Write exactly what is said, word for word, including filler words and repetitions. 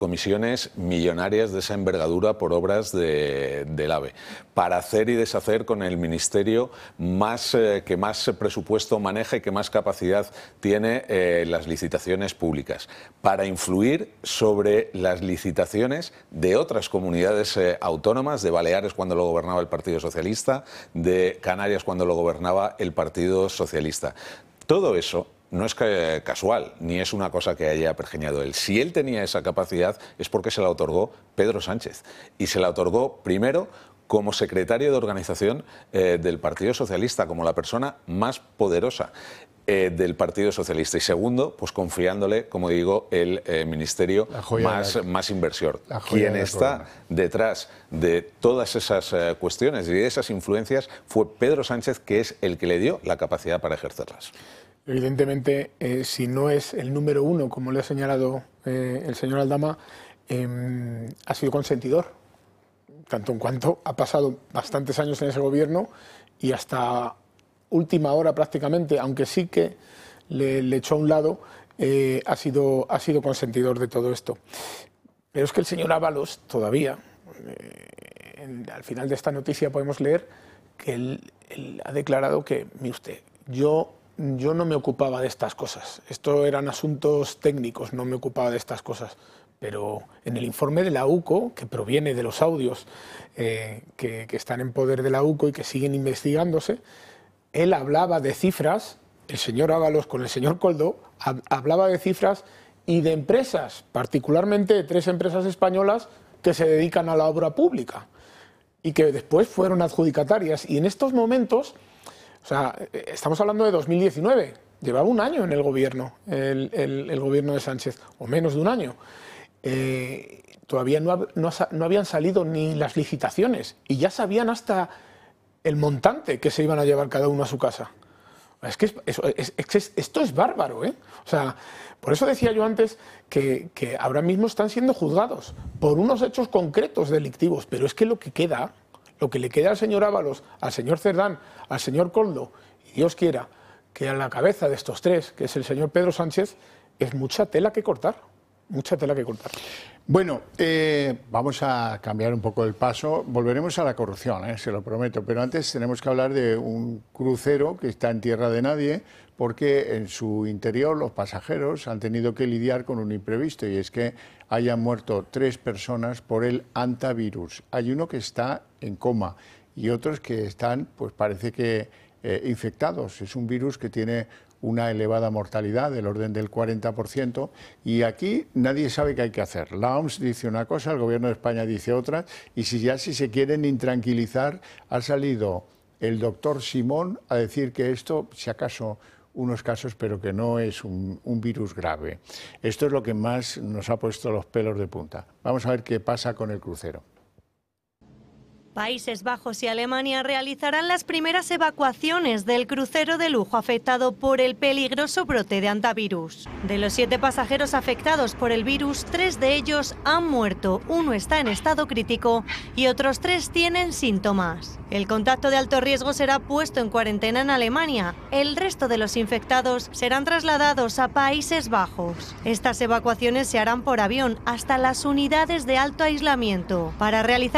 comisiones millonarias de esa envergadura por obras de, del AVE, para hacer y deshacer con el ministerio más, eh, que más presupuesto maneja y que más capacidad tiene eh, las licitaciones públicas, para influir sobre las licitaciones de otras comunidades eh, autónomas, de Baleares cuando lo gobernaba el Partido Socialista, de Canarias cuando lo gobernaba el Partido Socialista. Todo eso no es casual, ni es una cosa que haya pergeñado él. Si él tenía esa capacidad es porque se la otorgó Pedro Sánchez. Y se la otorgó primero como secretario de organización eh, del Partido Socialista, como la persona más poderosa eh, del Partido Socialista. Y segundo, pues confiándole, como digo, el eh, ministerio más, la, más inversor. Quien de está corona. detrás de todas esas eh, cuestiones y de esas influencias fue Pedro Sánchez, que es el que le dio la capacidad para ejercerlas. Evidentemente, eh, si no es el número uno, como le ha señalado eh, el señor Aldama, eh, ha sido consentidor, tanto en cuanto ha pasado bastantes años en ese gobierno y hasta última hora prácticamente, aunque sí que le, le echó a un lado, eh, ha, sido, ha sido consentidor de todo esto. Pero es que el señor Ábalos todavía, eh, en, al final de esta noticia podemos leer que él, él ha declarado que, mire usted, yo... Yo no me ocupaba de estas cosas, esto eran asuntos técnicos, no me ocupaba de estas cosas, pero en el informe de la U C O, que proviene de los audios eh, que, que están en poder de la U C O y que siguen investigándose, él hablaba de cifras, el señor Ábalos con el señor Koldo, hab, hablaba de cifras y de empresas, particularmente de tres empresas españolas que se dedican a la obra pública y que después fueron adjudicatarias, y en estos momentos... O sea, estamos hablando de dos mil diecinueve, llevaba un año en el gobierno, el, el, el gobierno de Sánchez, o menos de un año. Eh, todavía no, no, no habían salido ni las licitaciones y ya sabían hasta el montante que se iban a llevar cada uno a su casa. Es que, es, es, es, es, esto es bárbaro, ¿eh? O sea, por eso decía yo antes que, que ahora mismo están siendo juzgados por unos hechos concretos delictivos, pero es que lo que queda... Lo que le queda al señor Ábalos, al señor Cerdán, al señor Koldo, y Dios quiera que a la cabeza de estos tres, que es el señor Pedro Sánchez, es mucha tela que cortar, mucha tela que cortar. Bueno, eh, vamos a cambiar un poco el paso, volveremos a la corrupción, eh, se lo prometo, pero antes tenemos que hablar de un crucero que está en tierra de nadie, porque en su interior los pasajeros han tenido que lidiar con un imprevisto, y es que hayan muerto tres personas por el hantavirus. Hay uno que está en coma y otros que están, pues parece que eh, infectados. Es un virus que tiene una elevada mortalidad del orden del cuarenta por ciento, y aquí nadie sabe qué hay que hacer. La O M S dice una cosa, el Gobierno de España dice otra, y si ya si se quieren intranquilizar, ha salido el doctor Simón a decir que esto, si acaso, unos casos, pero que no es un, un virus grave. Esto es lo que más nos ha puesto los pelos de punta. Vamos a ver qué pasa con el crucero. Países Bajos y Alemania realizarán las primeras evacuaciones del crucero de lujo afectado por el peligroso brote de hantavirus. De los siete pasajeros afectados por el virus, tres de ellos han muerto, uno está en estado crítico y otros tres tienen síntomas. El contacto de alto riesgo será puesto en cuarentena en Alemania. El resto de los infectados serán trasladados a Países Bajos. Estas evacuaciones se harán por avión hasta las unidades de alto aislamiento. Para realizar